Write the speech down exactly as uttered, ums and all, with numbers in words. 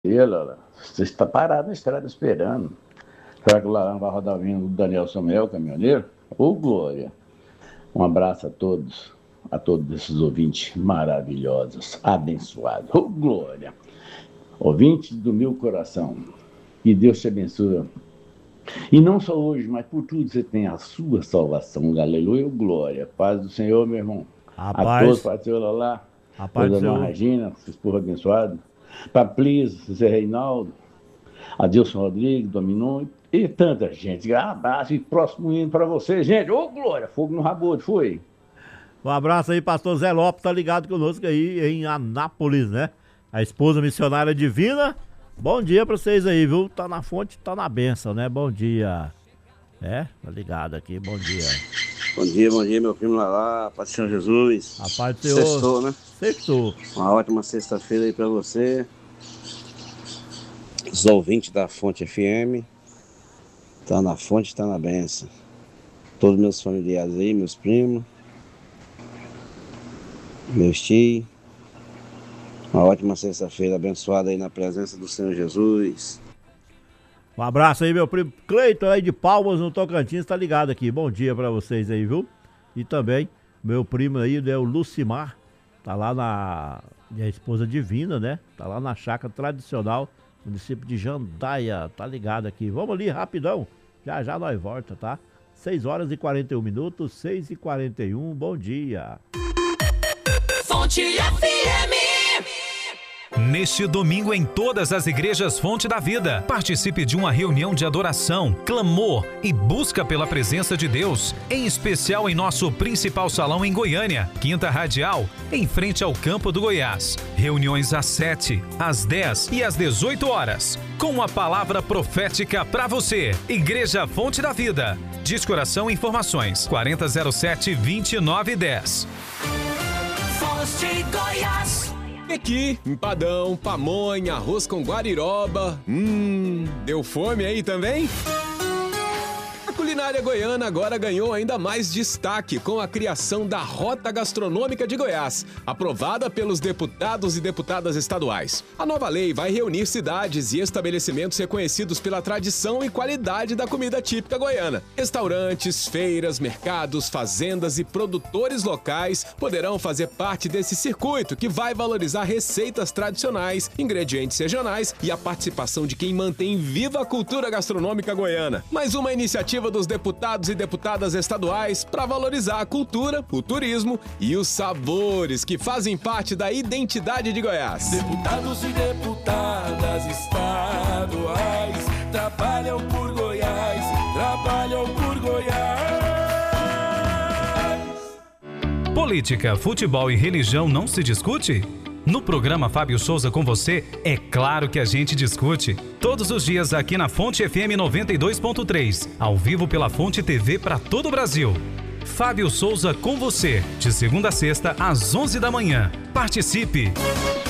Ela, você está parado na estrada esperando. Será que lá vai rodar vindo o Daniel Samuel, caminhoneiro? Ô, Glória! Um abraço a todos, a todos esses ouvintes maravilhosos, abençoados. Ô, Glória! Ouvintes do meu coração, que Deus te abençoe. E não só hoje, mas por tudo você tem a sua salvação. Aleluia, Glória. Paz do Senhor, meu irmão. Rapaz, a todos, Pai do Senhor, lá, lá. Rapaz do Senhor. Regina, esse povo abençoado. Paplis, Zé Reinaldo, Adilson Rodrigues, Dominon e tanta gente. Um abraço e próximo hino para você, gente. Ô, Glória, fogo no rabo, foi. Um abraço aí, pastor Zé Lopes, tá ligado conosco aí em Anápolis, né? A esposa missionária divina. Bom dia pra vocês aí, viu? Tá na fonte, tá na bênção, né? Bom dia. É, tá ligado aqui, bom dia. Bom dia, bom dia, meu primo Lalá, Paz do Senhor Jesus. A paz do Senhor. Sextou, né? Sextou. Uma ótima sexta-feira aí pra você. Os ouvintes da Fonte F M. Tá na fonte, tá na bênção. Todos meus familiares aí, meus primos. Meus tios. Uma ótima sexta-feira abençoada aí na presença do Senhor Jesus. Um abraço aí, meu primo Cleiton aí de Palmas, no Tocantins, tá ligado aqui. Bom dia pra vocês aí, viu? E também, meu primo aí, né, o Lucimar, tá lá na... minha esposa divina, né? Tá lá na chácara tradicional, município de Jandaia, tá ligado aqui. Vamos ali, rapidão. Já já nós volta, tá? seis horas e quarenta e um minutos, seis e quarenta e um, bom dia. Fonte F M. Neste domingo, em todas as igrejas Fonte da Vida, participe de uma reunião de adoração, clamor e busca pela presença de Deus, em especial em nosso principal salão em Goiânia, Quinta Radial, em frente ao Campo do Goiás. Reuniões às sete, às dez e às dezoito horas, com uma palavra profética para você. Igreja Fonte da Vida. Descoração e informações quarenta zero sete, vinte e nove dez. Fonte Goiás. Aqui, empadão, pamonha, arroz com guariroba. Hum, deu fome aí também? A culinária goiana agora ganhou ainda mais destaque com a criação da Rota Gastronômica de Goiás, aprovada pelos deputados e deputadas estaduais. A nova lei vai reunir cidades e estabelecimentos reconhecidos pela tradição e qualidade da comida típica goiana. Restaurantes, feiras, mercados, fazendas e produtores locais poderão fazer parte desse circuito que vai valorizar receitas tradicionais, ingredientes regionais e a participação de quem mantém viva a cultura gastronômica goiana. Mais uma iniciativa dos deputados e deputadas estaduais para valorizar a cultura, o turismo e os sabores que fazem parte da identidade de Goiás. Deputados e deputadas estaduais trabalham por Goiás, trabalham por Goiás. Política, futebol e religião não se discute? No programa Fábio Souza com você, é claro que a gente discute. Todos os dias aqui na Fonte F M noventa e dois ponto três, ao vivo pela Fonte T V para todo o Brasil. Fábio Souza com você, de segunda a sexta às onze da manhã. Participe!